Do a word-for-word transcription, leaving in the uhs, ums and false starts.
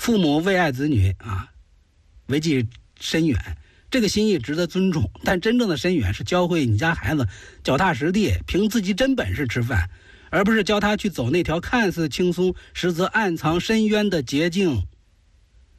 父母为爱子女啊，为计深远，这个心意值得尊重。但真正的深远是教会你家孩子脚踏实地，凭自己真本事吃饭，而不是教他去走那条看似轻松实则暗藏深渊的捷径。